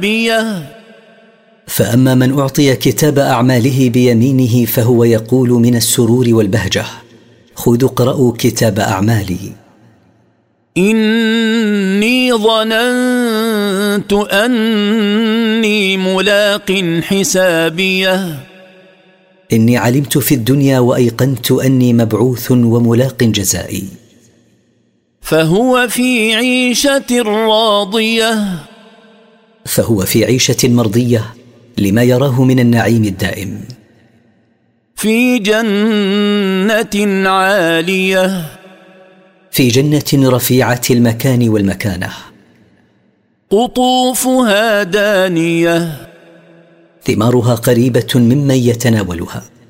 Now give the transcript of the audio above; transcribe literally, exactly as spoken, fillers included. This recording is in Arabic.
بيه. فأما من أعطي كتاب أعماله بيمينه فهو يقول من السرور والبهجة: خذوا اقرءوا كتاب أعمالي، إني ظننت أني ملاق حسابيه. إني علمت في الدنيا وأيقنت أني مبعوث وملاق جزائي. فهو في عيشة راضية. فهو في عيشة مرضية لما يراه من النعيم الدائم. في جنة عالية. في جنة رفيعة المكان والمكانة. قطوفها دانية. ثمارها قريبة ممن يتناولها.